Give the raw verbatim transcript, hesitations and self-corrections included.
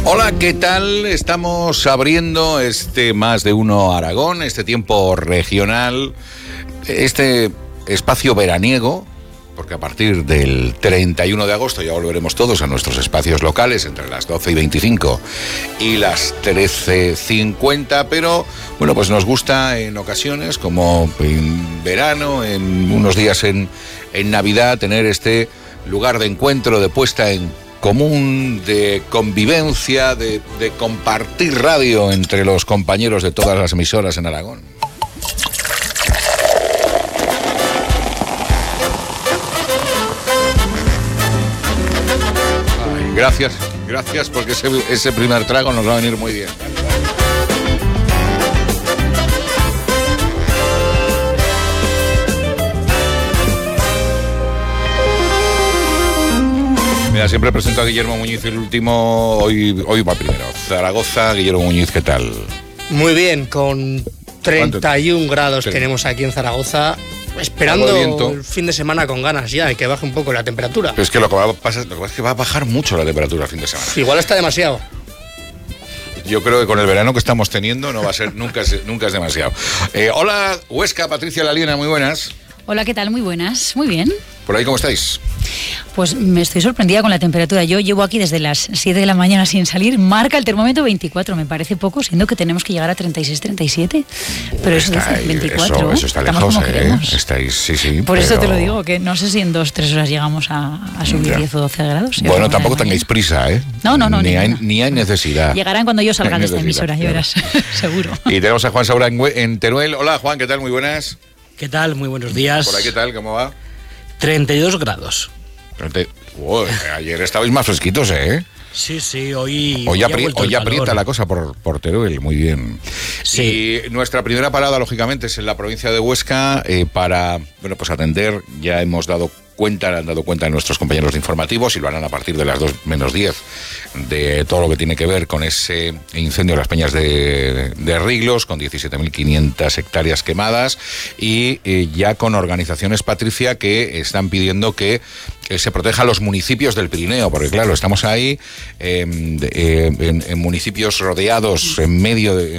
Hola, ¿qué tal? Estamos abriendo este Más de Uno Aragón, este tiempo regional, este espacio veraniego, porque a partir del treinta y uno de agosto ya volveremos todos a nuestros espacios locales entre las doce y veinticinco y las trece cincuenta, pero bueno, pues nos gusta en ocasiones, como en verano, en unos días en, en Navidad, tener este lugar de encuentro, de puesta en común, de convivencia, de, de compartir radio entre los compañeros de todas las emisoras en Aragón. Ay, gracias, gracias, porque ese, ese primer trago nos va a venir muy bien. Mira, siempre presento a Guillermo Muñiz el último, hoy, hoy va primero. Zaragoza, Guillermo Muñiz, ¿qué tal? Muy bien, con treinta y un grados sí. Tenemos aquí en Zaragoza, esperando el fin de semana con ganas ya, y que baje un poco la temperatura. Pero es que lo que va a pasar, lo que pasa es que va a bajar mucho la temperatura el fin de semana. Igual está demasiado. Yo creo que con el verano que estamos teniendo no va a ser, nunca es, nunca es demasiado. Eh, hola, Huesca, Patricia Laliena, muy buenas. Hola, ¿qué tal? Muy buenas, muy bien. ¿Por ahí cómo estáis? Pues me estoy sorprendida con la temperatura. Yo llevo aquí desde las siete de la mañana sin salir. Marca el termómetro veinticuatro, me parece poco, siendo que tenemos que llegar a treinta y seis, treinta y siete. Pero eso está, dice veinticuatro. Eso, eso está Estamos lejos, como ¿eh? Estáis, sí, sí. Por pero... eso te lo digo, que no sé si en dos, tres horas llegamos a, a subir ya. diez o doce grados. Bueno, tampoco tengáis prisa, ¿eh? No, no, no. Ni, hay, ni hay necesidad. Llegarán cuando yo salga de esta emisora, ya verás, seguro. Y tenemos a Juan Saura en, en Teruel. Hola, Juan, ¿qué tal? Muy buenas. ¿Qué tal? Muy buenos días. ¿Por ahí qué tal? ¿Cómo va? treinta y dos grados. Wow, ayer estabais más fresquitos, ¿eh? Sí, sí, hoy... Hoy, apri hoy aprieta la cosa por, por Teruel, muy bien. Sí. Y nuestra primera parada, lógicamente, es en la provincia de Huesca, eh, para, bueno, pues atender, ya hemos dado cuenta, han dado cuenta nuestros compañeros de informativos, y lo harán a partir de las dos menos diez, de todo lo que tiene que ver con ese incendio de las peñas de, de Riglos, con diecisiete mil quinientas hectáreas quemadas, y eh, ya con organizaciones, Patricia, que están pidiendo que eh, se proteja a los municipios del Pirineo, porque claro, estamos ahí eh, eh, en, en municipios rodeados, en medio de,